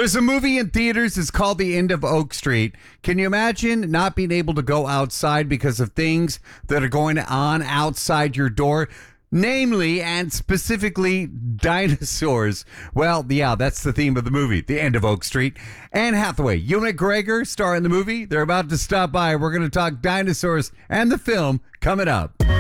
There's a movie in theaters. It's called The End of Oak Street. Can you imagine not being able to go outside because of things that are going on outside your door? Namely and specifically dinosaurs. Well, yeah, that's the theme of the movie, The End of Oak Street. Anne Hathaway, Ewan McGregor star in the movie. They're about to stop by. We're going to talk dinosaurs and the film coming up.